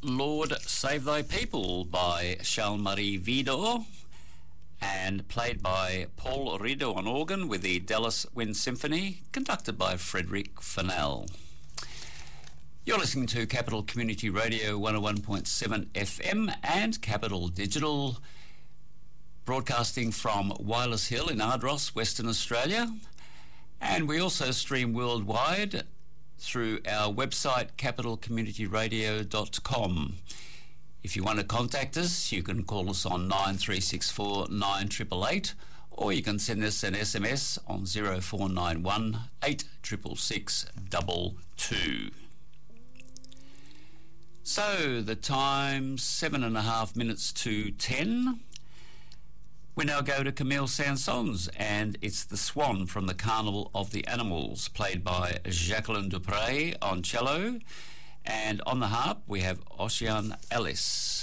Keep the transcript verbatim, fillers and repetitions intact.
Lord Save Thy People by Charles-Marie Widor, and played by Paul Rideau on organ with the Dallas Wind Symphony, conducted by Frederick Fennell. You're listening to Capital Community Radio one oh one point seven F M and Capital Digital, broadcasting from Wireless Hill in Ardross, Western Australia. And we also stream worldwide through our website, capital community radio dot com. If you want to contact us, you can call us on nine three six four nine eight eight eight, or you can send us an S M S on zero four nine one eight six six six two two. So the time, seven and a half minutes to ten. We now go to Camille Saint-Saëns, and it's The Swan from the Carnival of the Animals, played by Jacqueline Dupre on cello, and on the harp we have Ocean Ellis.